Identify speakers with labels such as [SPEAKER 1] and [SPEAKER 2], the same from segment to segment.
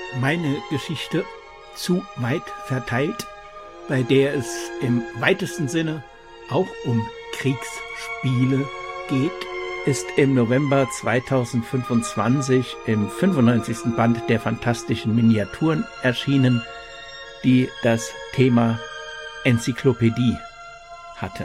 [SPEAKER 1] Meine Geschichte zu weit verteilt, bei der es im weitesten Sinne auch um Kriegsspiele geht, ist im November 2025 im 95. Band der Fantastischen Miniaturen erschienen, die das Thema Enzyklopädie hatte.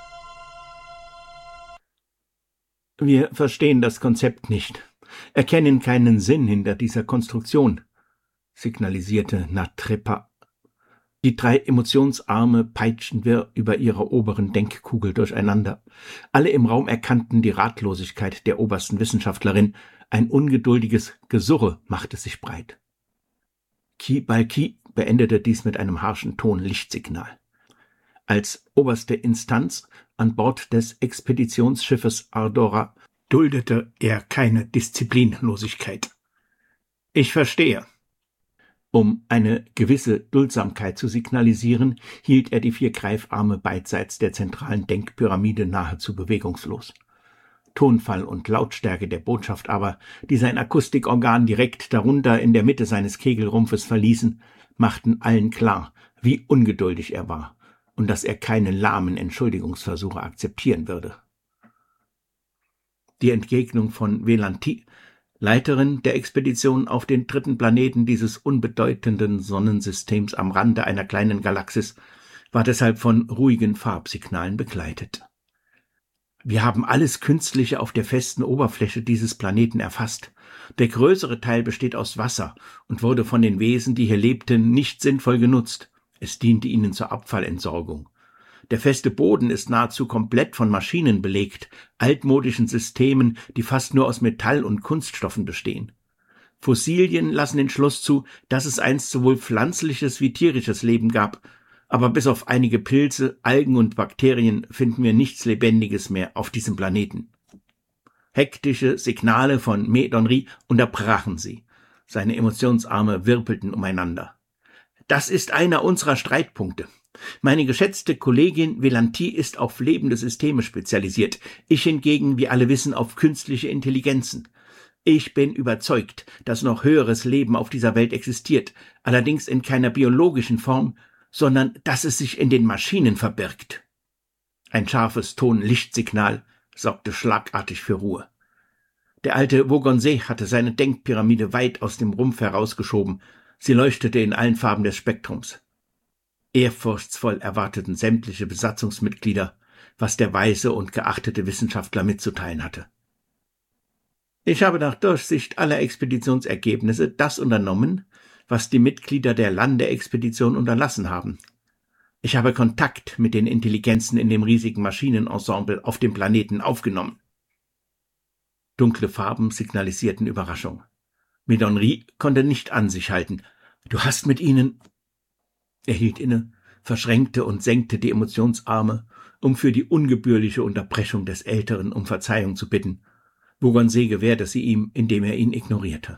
[SPEAKER 1] Wir verstehen das Konzept nicht, erkennen keinen Sinn hinter dieser Konstruktion, signalisierte Natrepa. Die drei Emotionsarme peitschten wir über ihrer oberen Denkkugel durcheinander. Alle im Raum erkannten die Ratlosigkeit der obersten Wissenschaftlerin. Ein ungeduldiges Gesurre machte sich breit. Ki beendete dies mit einem harschen Ton-Lichtsignal. Als oberste Instanz an Bord des Expeditionsschiffes Ardora duldete er keine Disziplinlosigkeit. Ich verstehe. Um eine gewisse Duldsamkeit zu signalisieren, hielt er die 4 Greifarme beidseits der zentralen Denkpyramide nahezu bewegungslos. Tonfall und Lautstärke der Botschaft aber, die sein Akustikorgan direkt darunter in der Mitte seines Kegelrumpfes verließen, machten allen klar, wie ungeduldig er war und dass er keine lahmen Entschuldigungsversuche akzeptieren würde. Die Entgegnung von Velanti, Leiterin der Expedition auf den 3. Planeten dieses unbedeutenden Sonnensystems am Rande einer kleinen Galaxis, war deshalb von ruhigen Farbsignalen begleitet. Wir haben alles Künstliche auf der festen Oberfläche dieses Planeten erfasst. Der größere Teil besteht aus Wasser und wurde von den Wesen, die hier lebten, nicht sinnvoll genutzt. Es diente ihnen zur Abfallentsorgung. Der feste Boden ist nahezu komplett von Maschinen belegt, altmodischen Systemen, die fast nur aus Metall und Kunststoffen bestehen. Fossilien lassen den Schluss zu, dass es einst sowohl pflanzliches wie tierisches Leben gab, aber bis auf einige Pilze, Algen und Bakterien finden wir nichts Lebendiges mehr auf diesem Planeten. Hektische Signale von Medonri unterbrachen sie. Seine Emotionsarme wirbelten umeinander. Das ist einer unserer Streitpunkte. Meine geschätzte Kollegin Velanti ist auf lebende Systeme spezialisiert. Ich hingegen, wie alle wissen, auf künstliche Intelligenzen. Ich bin überzeugt, dass noch höheres Leben auf dieser Welt existiert, allerdings in keiner biologischen Form, sondern dass es sich in den Maschinen verbirgt. Ein scharfes Ton-Lichtsignal sorgte schlagartig für Ruhe. Der alte Vogonsé hatte seine Denkpyramide weit aus dem Rumpf herausgeschoben. Sie leuchtete in allen Farben des Spektrums. Ehrfurchtsvoll erwarteten sämtliche Besatzungsmitglieder, was der weise und geachtete Wissenschaftler mitzuteilen hatte. Ich habe nach Durchsicht aller Expeditionsergebnisse das unternommen, was die Mitglieder der Landeexpedition unterlassen haben. Ich habe Kontakt mit den Intelligenzen in dem riesigen Maschinenensemble auf dem Planeten aufgenommen. Dunkle Farben signalisierten Überraschung. Medonri konnte nicht an sich halten. Du hast mit ihnen... Er hielt inne, verschränkte und senkte die Emotionsarme, um für die ungebührliche Unterbrechung des Älteren um Verzeihung zu bitten. Vogonsé gewährte sie ihm, indem er ihn ignorierte.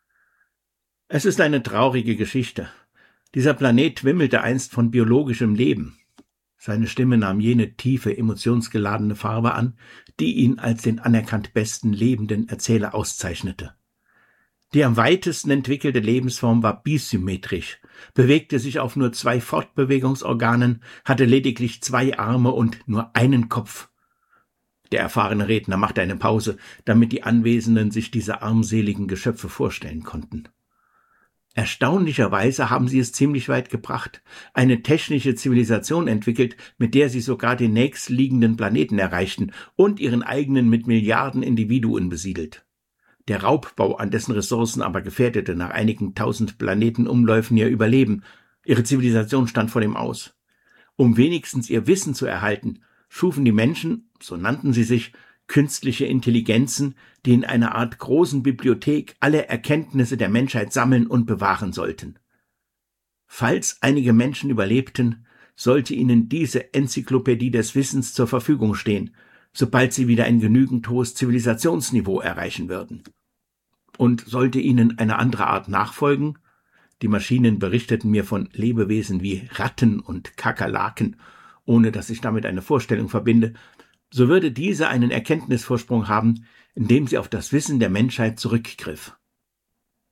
[SPEAKER 1] Es ist eine traurige Geschichte. Dieser Planet wimmelte einst von biologischem Leben. Seine Stimme nahm jene tiefe, emotionsgeladene Farbe an, die ihn als den anerkannt besten lebenden Erzähler auszeichnete. Die am weitesten entwickelte Lebensform war bisymmetrisch, bewegte sich auf nur 2 Fortbewegungsorganen, hatte lediglich 2 Arme und nur einen Kopf. Der erfahrene Redner machte eine Pause, damit die Anwesenden sich diese armseligen Geschöpfe vorstellen konnten. Erstaunlicherweise haben sie es ziemlich weit gebracht, eine technische Zivilisation entwickelt, mit der sie sogar den nächstliegenden Planeten erreichten und ihren eigenen mit Milliarden Individuen besiedelt. Der Raubbau an dessen Ressourcen aber gefährdete nach einigen 1000 Planetenumläufen ihr Überleben. Ihre Zivilisation stand vor dem Aus. Um wenigstens ihr Wissen zu erhalten, schufen die Menschen, so nannten sie sich, künstliche Intelligenzen, die in einer Art großen Bibliothek alle Erkenntnisse der Menschheit sammeln und bewahren sollten. Falls einige Menschen überlebten, sollte ihnen diese Enzyklopädie des Wissens zur Verfügung stehen, sobald sie wieder ein genügend hohes Zivilisationsniveau erreichen würden. Und sollte ihnen eine andere Art nachfolgen? Die Maschinen berichteten mir von Lebewesen wie Ratten und Kakerlaken, ohne dass ich damit eine Vorstellung verbinde, so würde diese einen Erkenntnisvorsprung haben, indem sie auf das Wissen der Menschheit zurückgriff.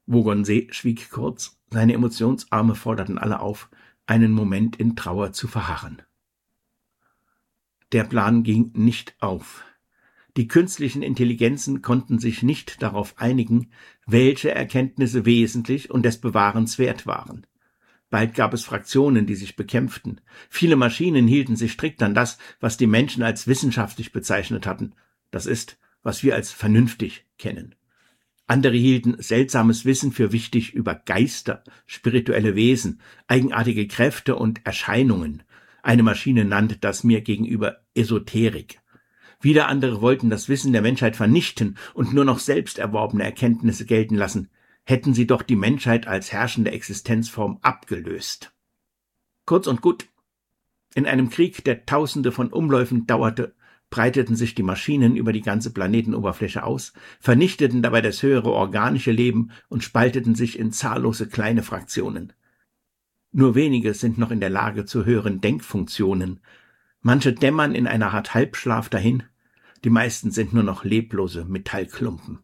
[SPEAKER 1] Wogonsee schwieg kurz, seine Emotionsarme forderten alle auf, einen Moment in Trauer zu verharren. Der Plan ging nicht auf. Die künstlichen Intelligenzen konnten sich nicht darauf einigen, welche Erkenntnisse wesentlich und des Bewahrens wert waren. Bald gab es Fraktionen, die sich bekämpften. Viele Maschinen hielten sich strikt an das, was die Menschen als wissenschaftlich bezeichnet hatten. Das ist, was wir als vernünftig kennen. Andere hielten seltsames Wissen für wichtig über Geister, spirituelle Wesen, eigenartige Kräfte und Erscheinungen. Eine Maschine nannte das mir gegenüber Esoterik. Wieder andere wollten das Wissen der Menschheit vernichten und nur noch selbst erworbene Erkenntnisse gelten lassen. Hätten sie doch die Menschheit als herrschende Existenzform abgelöst. Kurz und gut, in einem Krieg, der Tausende von Umläufen dauerte, breiteten sich die Maschinen über die ganze Planetenoberfläche aus, vernichteten dabei das höhere organische Leben und spalteten sich in zahllose kleine Fraktionen. Nur wenige sind noch in der Lage zu höheren Denkfunktionen. Manche dämmern in einer Art Halbschlaf dahin, die meisten sind nur noch leblose Metallklumpen.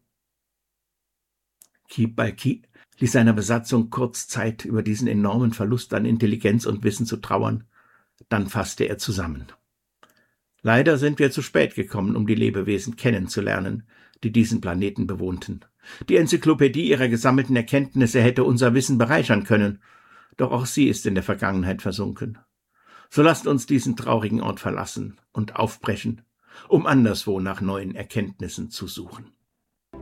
[SPEAKER 1] Kibaki ließ seiner Besatzung kurz Zeit, über diesen enormen Verlust an Intelligenz und Wissen zu trauern. Dann fasste er zusammen. Leider sind wir zu spät gekommen, um die Lebewesen kennenzulernen, die diesen Planeten bewohnten. Die Enzyklopädie ihrer gesammelten Erkenntnisse hätte unser Wissen bereichern können, doch auch sie ist in der Vergangenheit versunken. So lasst uns diesen traurigen Ort verlassen und aufbrechen, um anderswo nach neuen Erkenntnissen zu suchen.